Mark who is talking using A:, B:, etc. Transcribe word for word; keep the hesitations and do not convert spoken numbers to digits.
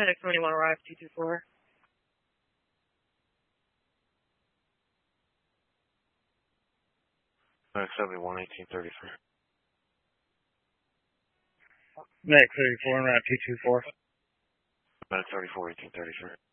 A: FedEx twenty-one arrive, two two four.
B: FedEx seventy-one, eighteen thirty-three.
C: FedEx thirty-four, route two two four.
B: FedEx thirty-four, eighteen thirty-three.